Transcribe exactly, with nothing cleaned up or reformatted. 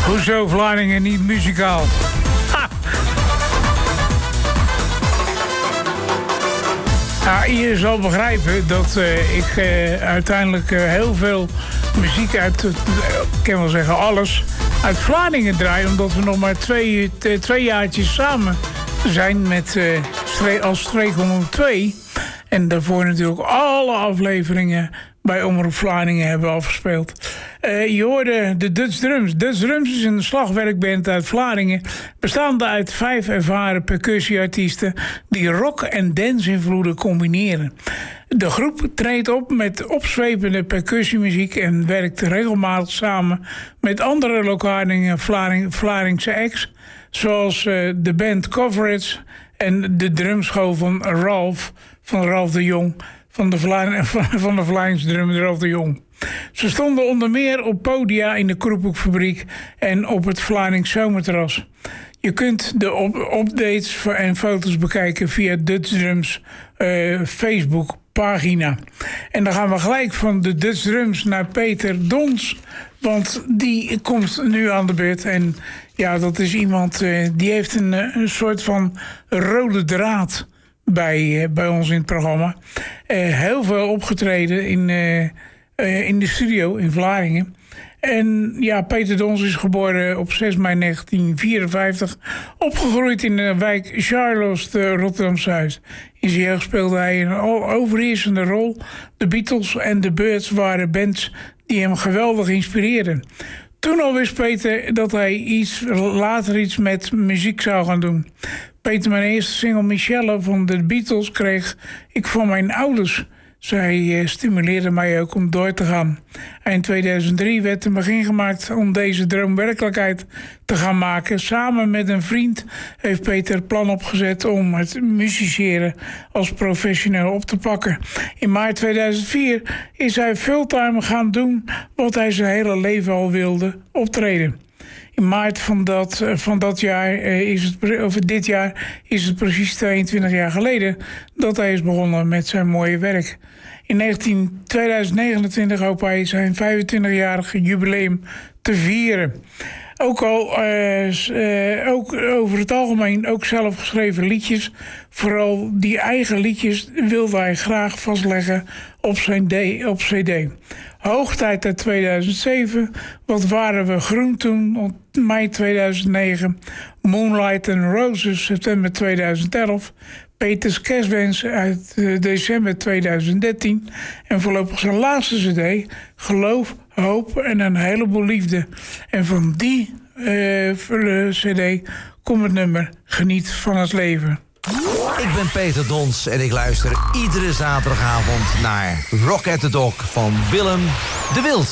Hoezo Vlaardingen niet muzikaal? Ha! Nou, iedereen zal begrijpen dat uh, ik uh, uiteindelijk uh, heel veel muziek uit, uh, ik kan wel zeggen alles, uit Vlaardingen draai. Omdat we nog maar twee, uh, twee jaartjes samen zijn met, uh, stre- als streek honderd twee. En daarvoor natuurlijk alle afleveringen bij Omroep Vlaardingen hebben afgespeeld. Uh, je hoorde de Dutch Drums. Dutch Drums is een slagwerkband uit Vlaardingen, bestaande uit vijf ervaren percussieartiesten die rock- en dance-invloeden combineren. De groep treedt op met opzwepende percussiemuziek en werkt regelmatig samen met andere lokale Vlaarding, Vlaardingse acts, zoals uh, de band Coverage en de drumschool van Ralf, van Ralf de Jong, van de, Vla- van de Vlaamse drummer Ralf de Jong. Ze stonden onder meer op podia in de Kroephoekfabriek en op het Vlaardings Zomerterras. Je kunt de op- updates en foto's bekijken via Dutch Drums uh, Facebookpagina. En dan gaan we gelijk van de Dutch Drums naar Peter Dons, want die komt nu aan de beurt. En ja, dat is iemand uh, die heeft een, een soort van rode draad bij, uh, bij ons in het programma. Uh, heel veel opgetreden in, uh, uh, in de studio in Vlaardingen. En ja, Peter Dons is geboren op zes mei negentien vierenvijftig. Opgegroeid in de wijk Charlos te Rotterdam-Zuid. In zijn jeugd speelde hij een overheersende rol. De Beatles en de Birds waren bands die hem geweldig inspireerden. Toen al wist Peter dat hij iets, later iets met muziek zou gaan doen. Peter, mijn eerste single Michelle van de Beatles, kreeg ik van mijn ouders. Zij stimuleerden mij ook om door te gaan. Eind tweeduizend drie werd een begin gemaakt om deze droom werkelijkheid te gaan maken. Samen met een vriend heeft Peter het plan opgezet om het musiceren als professioneel op te pakken. In maart tweeduizend vier is hij fulltime gaan doen wat hij zijn hele leven al wilde: optreden. In maart van dat, van dat jaar, is het, of dit jaar, is het precies tweeëntwintig jaar geleden dat hij is begonnen met zijn mooie werk. In negentien, tweeduizend negenentwintig hoopt hij zijn vijfentwintigjarige jubileum te vieren. Ook al, uh, uh, ook over het algemeen ook zelf geschreven liedjes. Vooral die eigen liedjes wilde hij graag vastleggen op zijn D, op C D. Hoogtijd uit tweeduizend zeven. Wat waren we groen toen? Mei tweeduizend negen. Moonlight and Roses, september tweeduizend elf. Peters Kerstwens uit uh, december tweeduizend dertien. En voorlopig zijn laatste cd, Geloof, Hoop en een heleboel liefde. En van die uh, cd komt het nummer Geniet van het leven. Ik ben Peter Dons en ik luister iedere zaterdagavond naar Rock at the Dog van Willem de Wild.